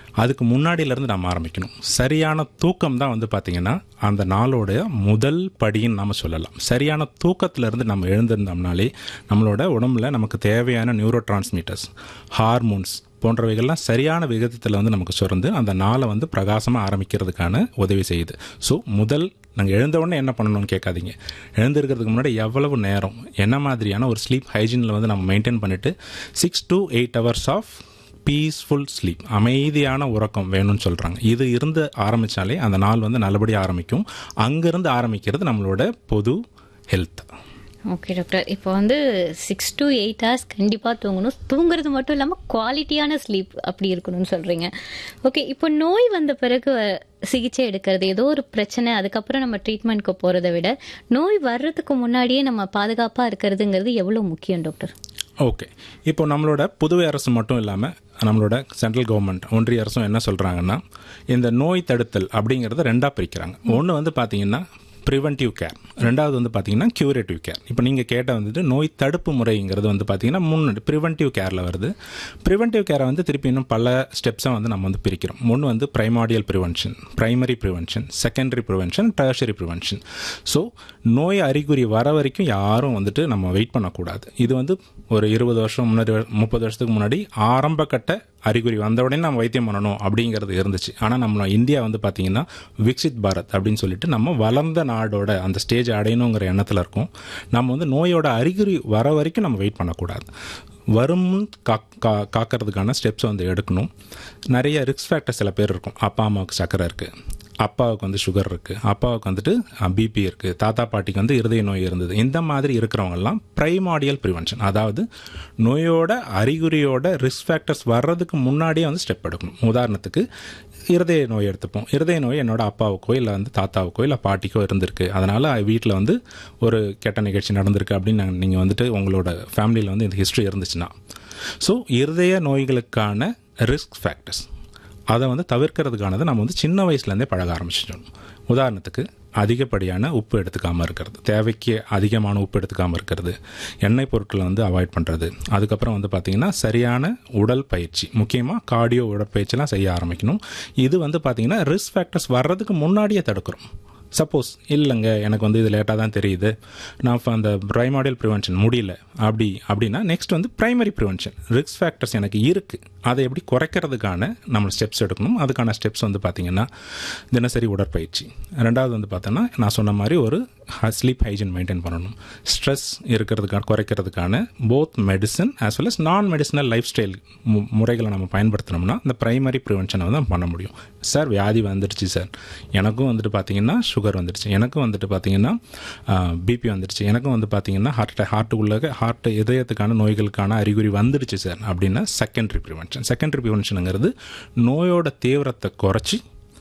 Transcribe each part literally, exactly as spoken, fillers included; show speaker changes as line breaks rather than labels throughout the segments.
அதுக்கு முன்னாடியிலேருந்து நம்ம ஆரம்பிக்கணும். சரியான தூக்கம் தான் வந்து பார்த்திங்கன்னா அந்த நாளோடைய முதல் படின்னு நம்ம சொல்லலாம். சரியான தூக்கத்திலேருந்து நம்ம எழுந்திருந்தோம்னாலே நம்மளோட உடம்புல நமக்கு தேவையான நியூரோ டிரான்ஸ்மிட்டர்ஸ், ஹார்மோன்ஸ் போன்றவைகள்லாம் சரியான விகிதத்தில் வந்து நமக்கு சுரந்து அந்த நாளை வந்து பிரகாசமாக ஆரம்பிக்கிறதுக்கான உதவி செய்யுது. ஸோ முதல் நாங்கள் எழுந்தவுடனே என்ன பண்ணணும்னு கேட்காதீங்க. எழுந்திருக்கிறதுக்கு முன்னாடி எவ்வளவு நேரம் என்ன மாதிரியான ஒரு ஸ்லீப் ஹைஜீனில் வந்து நம்ம மெயின்டைன் பண்ணிவிட்டு six to eight hours of peaceful sleep, அமைதியான உறக்கம் வேணும்னு சொல்கிறாங்க. இது இருந்து ஆரம்பித்தாலே அந்த நாள் வந்து நல்லபடியாக ஆரம்பிக்கும். அங்கேருந்து ஆரம்பிக்கிறது நம்மளோட பொது ஹெல்த்.
ஓகே டாக்டர், இப்போ வந்து சிக்ஸ் டு எயிட் ஹவர்ஸ் கண்டிப்பாக தூங்கணும். தூங்குறது மட்டும் இல்லாமல் குவாலிட்டியான ஸ்லீப் அப்படி இருக்கணும்னு சொல்கிறீங்க. ஓகே, இப்போ நோய் வந்த பிறகு சிகிச்சை எடுக்கிறது ஏதோ ஒரு பிரச்சனை, அதுக்கப்புறம் நம்ம ட்ரீட்மெண்ட்க்கு போகிறத விட நோய் வர்றதுக்கு முன்னாடியே நம்ம பாதுகாப்பாக இருக்கிறதுங்கிறது எவ்வளோ முக்கியம் டாக்டர்?
ஓகே, இப்போ நம்மளோட புதுவை அரசு மட்டும் இல்லாமல் நம்மளோட சென்ட்ரல் கவர்மெண்ட், ஒன்றிய அரசும் என்ன சொல்கிறாங்கன்னா, இந்த நோய் தடுத்தல் அப்படிங்கிறத ரெண்டாக பிரிக்கிறாங்க. ஒன்று வந்து பார்த்திங்கன்னா ப்ரிவென்டிவ் கேர், ரெண்டாவது வந்து பார்த்திங்கன்னா க்யூரேட்டிவ் கேர். இப்போ நீங்கள் கேட்ட வந்துட்டு நோய் தடுப்பு முறைங்கிறது வந்து பார்த்திங்கன்னா முன்னாடி ப்ரிவென்டிவ் கேரில் வருது. ப்ரிவென்டிவ் கேரை வந்து திருப்பி இன்னும் பல ஸ்டெப்ஸை வந்து நம்ம வந்து பிரிக்கிறோம். ஒன்று வந்து ப்ரைமார்டியல் prevention, primary prevention, secondary prevention, tertiary prevention. So நோய் அறிகுறி வர வரைக்கும் யாரும் வந்துட்டு நம்ம வெயிட் பண்ணக்கூடாது. இது வந்து ஒரு இருபது வருஷம் முன்னாடி, முப்பது வருஷத்துக்கு முன்னாடி ஆரம்ப கட்ட அறிகுறி வந்த உடனே நம்ம வைத்தியம் பண்ணணும் அப்படிங்கிறது இருந்துச்சு. ஆனால் நம்ம இந்தியா வந்து பார்த்திங்கன்னா விக்சித் பாரத் அப்படின்னு சொல்லிட்டு நம்ம வளர்ந்த நாடோட அந்த ஸ்டேஜ் அடையணுங்கிற எண்ணத்தில் இருக்கும். நம்ம வந்து நோயோட அறிகுறி வர வரைக்கும் நம்ம வெயிட் பண்ணக்கூடாது. வரும் கா கா காக்கிறதுக்கான ஸ்டெப்ஸ் வந்து எடுக்கணும். நிறைய ரிஸ்க் ஃபேக்டர் சில பேர் இருக்கும். அப்பா அம்மாவுக்கு சக்கரை இருக்குது, அப்பாவுக்கு வந்து சுகர் இருக்குது, அப்பாவுக்கு வந்துட்டு பிபி இருக்குது, தாத்தா பாட்டிக்கு வந்து இருதய நோய் இருந்தது. இந்த மாதிரி இருக்கிறவங்கெல்லாம் ப்ரைமார்டியல் ப்ரிவென்ஷன், அதாவது நோயோட அறிகுறியோட ரிஸ்க் ஃபேக்டர்ஸ் வர்றதுக்கு முன்னாடியே வந்து ஸ்டெப் எடுக்கணும். உதாரணத்துக்கு இருதய நோய் எடுத்துப்போம். இருதய நோய் என்னோட அப்பாவுக்கோ இல்லை வந்து தாத்தாவுக்கோ இல்லை பாட்டிக்கோ இருந்திருக்கு, அதனால் வீட்டில் வந்து ஒரு கெட்ட நிகழ்ச்சி நடந்திருக்கு அப்படின்னு நீங்கள் வந்துட்டு உங்களோட ஃபேமிலியில் வந்து இந்த ஹிஸ்ட்ரி இருந்துச்சுன்னா, ஸோ இருதய நோய்களுக்கான ரிஸ்க் ஃபேக்டர்ஸ் அதை வந்து தவிர்க்கிறதுக்கானதை நம்ம வந்து சின்ன வயசுலேருந்தே பழக ஆரம்பிச்சிட்டோம். உதாரணத்துக்கு அதிகப்படியான உப்பு எடுத்துக்காமல் இருக்கிறது, தேவைக்கு அதிகமான உப்பு எடுத்துக்காமல் இருக்கிறது, எண்ணெய் பொருட்களை வந்து அவாய்ட் பண்ணுறது, அதுக்கப்புறம் வந்து பார்த்திங்கன்னா சரியான உடல் பயிற்சி, முக்கியமாக கார்டியோ உடற்பயிற்சிலாம் செய்ய ஆரம்பிக்கணும். இது வந்து பார்த்திங்கன்னா ரிஸ்க் ஃபேக்டர்ஸ் வர்றதுக்கு முன்னாடியே தடுக்கிறோம். சப்போஸ் இல்லைங்க எனக்கு வந்து இது லேட்டாக தான் தெரியுது, நான் அந்த ப்ரைமார்டியல் ப்ரிவென்ஷன் முடியல அப்படி அப்படின்னா நெக்ஸ்ட் வந்து ப்ரைமரி ப்ரிவென்ஷன், ரிஸ்க் ஃபேக்டர்ஸ் எனக்கு இருக்குது, அதை எப்படி குறைக்கிறதுக்கான நம்ம ஸ்டெப்ஸ் எடுக்கணும். அதுக்கான ஸ்டெப்ஸ் வந்து பார்த்திங்கன்னா தினசரி உடற்பயிற்சி, ரெண்டாவது வந்து பார்த்தோன்னா நான் சொன்ன மாதிரி ஒரு ஸ்லீப் ஹைஜீன் மெயின்டைன் பண்ணணும், ஸ்ட்ரெஸ் இருக்கிறதுக்கான குறைக்கிறதுக்கான both medicine as well as நான் மெடிசனல் லைஃப் ஸ்டைல் முறைகளை நம்ம பயன்படுத்தினோம்னா இந்த ப்ரைமரி ப்ரிவென்ஷனை வந்து நம்ம பண்ண முடியும். சார் வியாதி வந்துடுச்சு சார், எனக்கும் வந்துட்டு பார்த்திங்கன்னா சுகர் வந்துடுச்சு, எனக்கும் வந்துட்டு பார்த்திங்கன்னா பிபி வந்துடுச்சு, எனக்கும் வந்து பார்த்திங்கன்னா ஹார்ட் ஹார்ட்டுக்குள்ள ஹார்ட் இதயத்துக்கான நோய்களுக்கான அறிகுறி வந்துடுச்சு சார் அப்படின்னா செகண்டரி ப்ரிவென்ஷன். செகண்டரி ப்ரிவென்ஷனுங்கிறது நோயோட தீவிரத்தை குறைச்சி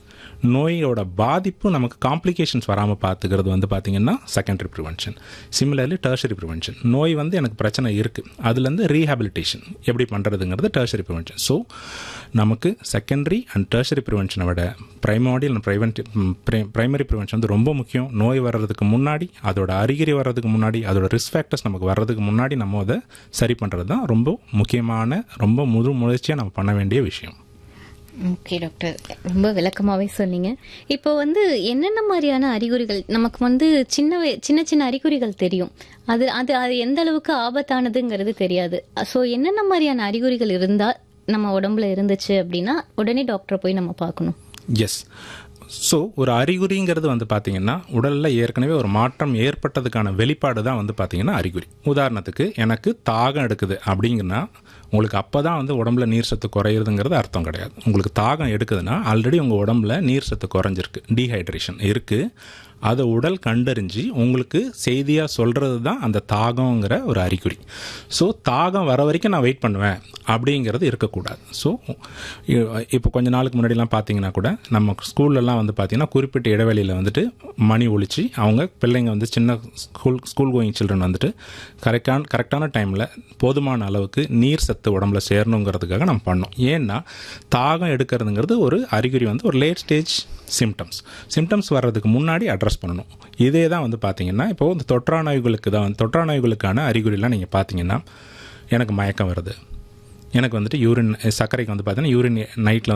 நோயோட பாதிப்பு நமக்கு காம்ப்ளிகேஷன்ஸ் வராமல் பார்த்துக்கிறது வந்து பார்த்திங்கன்னா secondary prevention. Similarly tertiary prevention, நோய் வந்து எனக்கு பிரச்சனை இருக்குது, அதுலேருந்து ரீஹாபிலிட்டேஷன் எப்படி பண்ணுறதுங்கிறது டெர்ஷரி ப்ரிவென்ஷன். ஸோ நமக்கு செகண்டரி அண்ட் டெர்ஷரி ப்ரிவென்ஷனை விட ப்ரைமார்டியல் அண்ட் ப்ரைவென்டி ப்ரைமரி ப்ரிவென்ஷன் வந்து ரொம்ப முக்கியம். நோய் வர்றதுக்கு முன்னாடி, அதோட அறிகுறி வர்றதுக்கு முன்னாடி, அதோட ரிஸ்க் ஃபேக்டர்ஸ் நமக்கு வர்றதுக்கு முன்னாடி நம்ம அதை சரி பண்ணுறது தான் ரொம்ப முக்கியமான, ரொம்ப முழு முயற்சியாக நம்ம பண்ண வேண்டிய விஷயம்.
ஓகே டாக்டர், ரொம்ப விளக்கமாகவே சொன்னீங்க. இப்போ வந்து என்னென்ன மாதிரியான அறிகுறிகள் நமக்கு வந்து சின்ன சின்ன சின்ன அறிகுறிகள் தெரியும், அது அது அது எந்த அளவுக்கு ஆபத்தானதுங்கிறது தெரியாது. ஸோ என்னென்ன மாதிரியான அறிகுறிகள் இருந்தால் நம்ம உடம்புல இருந்துச்சு அப்படின்னா உடனே டாக்டரை போய் நம்ம பார்க்கணும்?
எஸ், ஸோ ஒரு அறிகுறிங்கிறது வந்து பார்த்திங்கன்னா உடலில் ஏற்கனவே ஒரு மாற்றம் ஏற்பட்டதுக்கான வெளிப்பாடு தான் வந்து பார்த்திங்கன்னா அறிகுறி. உதாரணத்துக்கு எனக்கு தாகம் எடுக்குது அப்படிங்கன்னா உங்களுக்கு அப்போ தான் வந்து உடம்புல நீர் சத்து குறையிறதுங்கிறது அர்த்தம் கிடையாது. உங்களுக்கு தாகம் எடுக்குதுன்னா ஆல்ரெடி உங்கள் உடம்புல நீர் சத்து குறைஞ்சிருக்கு, டீஹைட்ரேஷன் இருக்குது. அதை உடல் கண்டறிஞ்சு உங்களுக்கு செய்தியாக சொல்கிறது தான் அந்த தாகங்கிற ஒரு அறிகுறி. ஸோ தாகம் வர வரைக்கும் நான் வெயிட் பண்ணுவேன் அப்படிங்கிறது இருக்கக்கூடாது. ஸோ இப்போ கொஞ்ச நாளுக்கு முன்னாடிலாம் பார்த்தீங்கன்னா கூட நம்ம ஸ்கூல்லலாம் வந்து பார்த்திங்கன்னா குறிப்பிட்ட இடைவெளியில் வந்துட்டு மணி ஒழிச்சு அவங்க பிள்ளைங்க வந்து சின்ன ஸ்கூல் ஸ்கூல் கோயிங் சில்ட்ரன் வந்துட்டு கரெக்டான கரெக்டான டைமில் போதுமான அளவுக்கு நீர் சத்து உடம்புல சேரணுங்கிறதுக்காக நம்ம பண்ணோம். ஏன்னா தாகம் எடுக்கிறதுங்கிறது ஒரு அறிகுறி, வந்து ஒரு லேட் ஸ்டேஜ் சிம்டம்ஸ் சிம்டம்ஸ் வர்றதுக்கு முன்னாடி அட்ரஸ் பண்ணணும். இதே தான் வந்து பார்த்திங்கன்னா இப்போது இந்த தொற்றா நோய்களுக்கு தான் வந்து தொற்றா நோய்களுக்கான அறிகுறிலாம் நீங்கள் பார்த்தீங்கன்னா எனக்கு மயக்கம் வருது, எனக்கு வந்துட்டு யூரின் சர்க்கரைக்கு வந்து பார்த்தீங்கன்னா யூரின் நைட்டில்